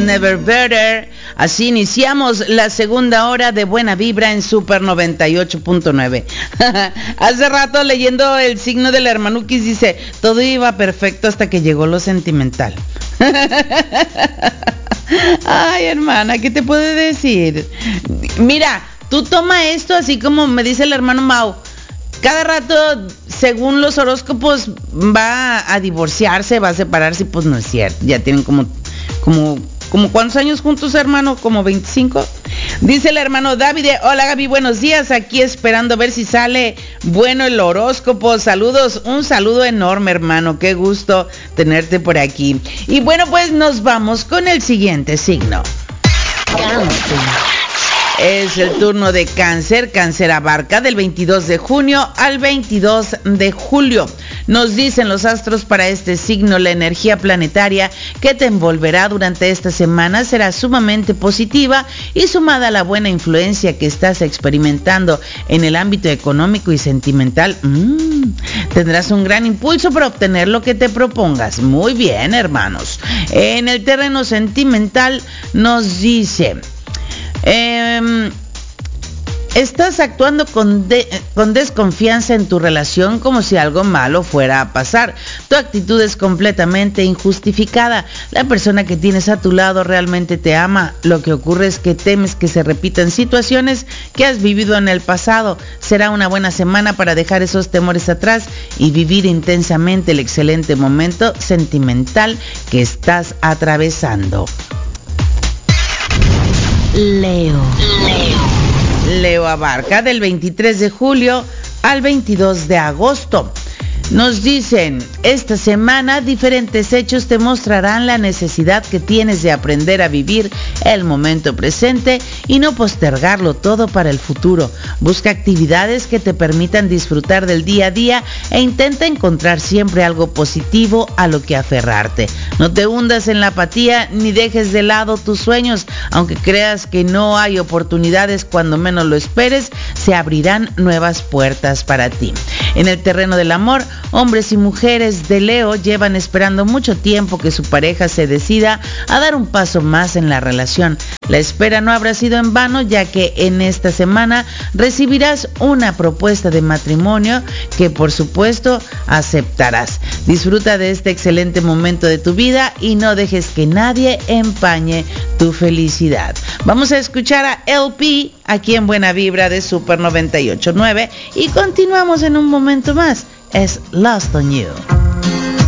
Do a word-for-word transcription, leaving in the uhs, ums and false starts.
Never Better. Así iniciamos la segunda hora de Buena Vibra en Super noventa y ocho punto nueve. Hace rato leyendo el signo del hermanuquis dice, todo iba perfecto hasta que llegó lo sentimental. Ay, hermana, ¿qué te puedo decir? Mira, tú toma esto así como me dice el hermano Mau. Cada rato, según los horóscopos, va a divorciarse, va a separarse, pues no es cierto. Ya tienen como, como, como ¿cuántos años juntos, hermano? ¿Como veinticinco? Dice el hermano David, hola Gaby, buenos días, aquí esperando a ver si sale bueno el horóscopo. Saludos, un saludo enorme, hermano, qué gusto tenerte por aquí. Y bueno, pues nos vamos con el siguiente signo. Es el turno de Cáncer. Cáncer abarca del veintidós de junio al veintidós de julio. Nos dicen los astros para este signo, la energía planetaria que te envolverá durante esta semana será sumamente positiva y sumada a la buena influencia que estás experimentando en el ámbito económico y sentimental. Mmm, tendrás un gran impulso para obtener lo que te propongas. Muy bien, hermanos. En el terreno sentimental nos dice... Eh, estás actuando con, de, con desconfianza en tu relación como si algo malo fuera a pasar. Tu actitud es completamente injustificada. La persona que tienes a tu lado realmente te ama. Lo que ocurre es que temes que se repitan situaciones que has vivido en el pasado. Será una buena semana para dejar esos temores atrás y vivir intensamente el excelente momento sentimental que estás atravesando. Leo. Leo. Leo abarca del veintitrés de julio al veintidós de agosto. Nos dicen, esta semana diferentes hechos te mostrarán la necesidad que tienes de aprender a vivir el momento presente y no postergarlo todo para el futuro. Busca actividades que te permitan disfrutar del día a día e intenta encontrar siempre algo positivo a lo que aferrarte. No te hundas en la apatía ni dejes de lado tus sueños. Aunque creas que no hay oportunidades cuando menos lo esperes, se abrirán nuevas puertas para ti. En el terreno del amor, hombres y mujeres de Leo llevan esperando mucho tiempo que su pareja se decida a dar un paso más en la relación. La espera no habrá sido en vano, ya que en esta semana recibirás una propuesta de matrimonio que por supuesto aceptarás. Disfruta de este excelente momento de tu vida y no dejes que nadie empañe tu felicidad. Vamos a escuchar a L P aquí en Buena Vibra de Super noventa y ocho punto nueve y continuamos en un momento más. Es Lost on You.